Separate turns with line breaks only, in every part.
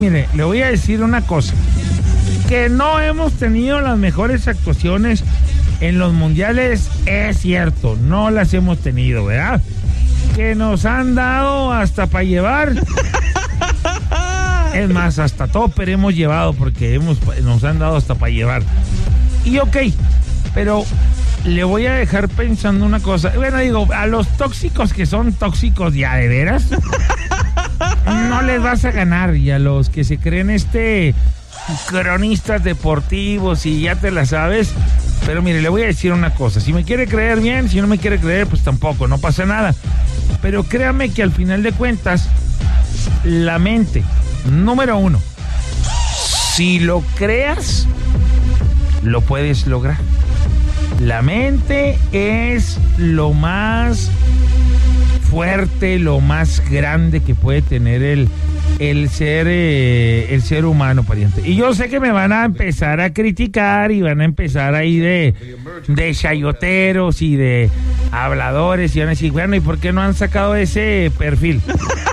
Mire, le voy a decir una cosa, que no hemos tenido las mejores actuaciones en los mundiales, es cierto, no las hemos tenido, ¿verdad? Que nos han dado hasta para llevar, es más, hasta topper hemos llevado porque nos han dado hasta para llevar. Y ok, pero le voy a dejar pensando una cosa, bueno, digo, a los tóxicos que son tóxicos ya de veras, no les vas a ganar, y a los que se creen cronistas deportivos y ya te la sabes. Pero mire, le voy a decir una cosa, si me quiere creer bien, si no me quiere creer, pues tampoco, no pasa nada. Pero créame que al final de cuentas, la mente, número uno, si lo creas, lo puedes lograr. La mente es lo más fuerte, lo más grande que puede tener el ser humano, pariente. Y yo sé que me van a empezar a criticar y van a empezar ahí de chayoteros y de habladores y van a decir, bueno, ¿y por qué no han sacado ese perfil?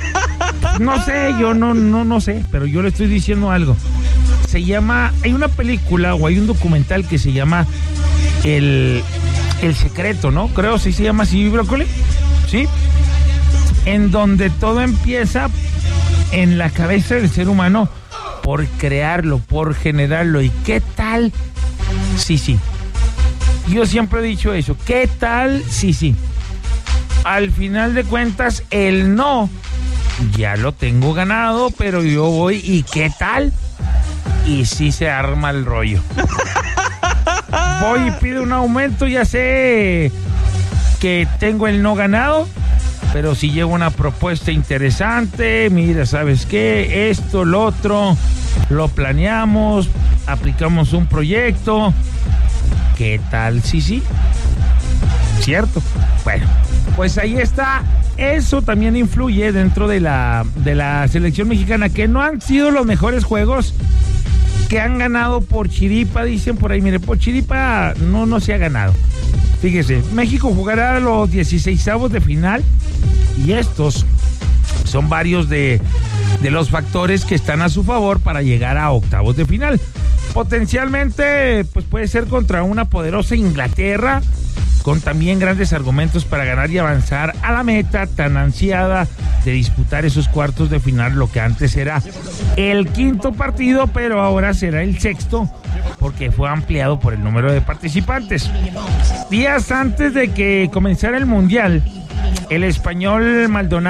No sé, yo no sé, pero yo le estoy diciendo algo. Se llama, hay una película o hay un documental que se llama El Secreto, ¿no? Creo si se llama así, Brócoli, ¿sí? En donde todo empieza en la cabeza del ser humano por crearlo, por generarlo. ¿Y qué tal? Sí. Yo siempre he dicho eso. ¿Qué tal? Sí. Al final de cuentas, el no ya lo tengo ganado, pero yo voy y ¿qué tal? Y sí se arma el rollo. Voy y pido un aumento, ya sé que tengo el no ganado, pero si llevo una propuesta interesante, mira, ¿sabes qué? Esto, lo otro, lo planeamos, aplicamos un proyecto. ¿Qué tal? Sí. ¿Cierto? Bueno, pues ahí está. Eso también influye dentro de la selección mexicana, que no han sido los mejores juegos, que han ganado por chiripa, dicen por ahí. Mire, por chiripa no se ha ganado. Fíjese, México jugará los 16avos de final y estos son varios de los factores que están a su favor para llegar a octavos de final. Potencialmente, pues puede ser contra una poderosa Inglaterra, con también grandes argumentos para ganar y avanzar a la meta tan ansiada de disputar esos cuartos de final, lo que antes era el quinto partido, pero ahora será el sexto, porque fue ampliado por el número de participantes. Días antes de que comenzara el Mundial, el español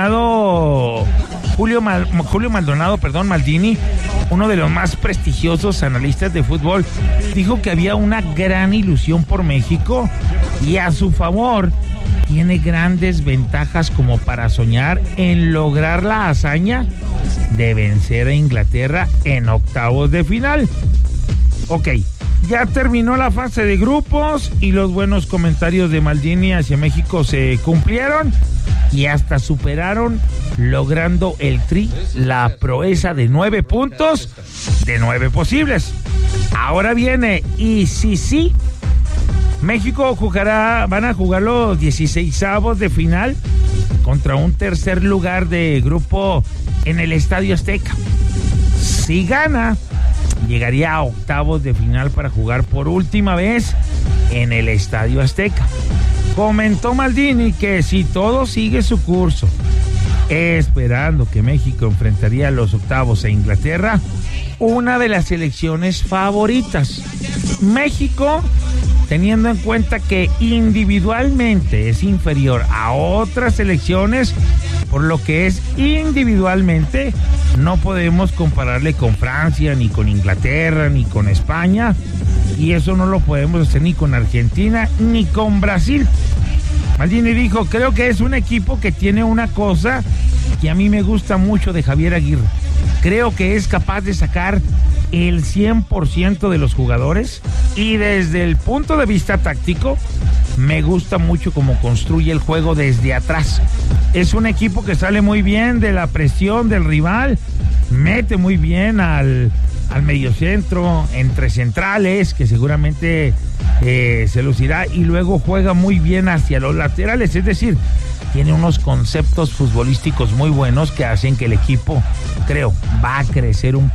Julio Maldonado, Maldini, uno de los más prestigiosos analistas de fútbol, dijo que había una gran ilusión por México y a su favor tiene grandes ventajas como para soñar en lograr la hazaña de vencer a Inglaterra en octavos de final. Ok, ya terminó la fase de grupos y los buenos comentarios de Maldini hacia México se cumplieron y hasta superaron, logrando la proeza de 9 puntos de 9 posibles. Ahora viene, y sí, México van a jugar los 16avos de final contra un tercer lugar de grupo en el Estadio Azteca. Si gana, llegaría a octavos de final para jugar por última vez en el Estadio Azteca. Comentó Maldini que si todo sigue su curso, esperando que México enfrentaría a los octavos a Inglaterra, una de las selecciones favoritas. México, teniendo en cuenta que individualmente es inferior a otras selecciones, por lo que es individualmente, no podemos compararle con Francia, ni con Inglaterra, ni con España, y eso no lo podemos hacer ni con Argentina, ni con Brasil. Maldini dijo, creo que es un equipo que tiene una cosa que a mí me gusta mucho de Javier Aguirre. Creo que es capaz de sacar el 100% de los jugadores, y desde el punto de vista táctico me gusta mucho cómo construye el juego desde atrás. Es un equipo que sale muy bien de la presión del rival, mete muy bien al mediocentro, entre centrales, que seguramente se lucirá, y luego juega muy bien hacia los laterales, es decir, tiene unos conceptos futbolísticos muy buenos que hacen que el equipo, creo, va a crecer un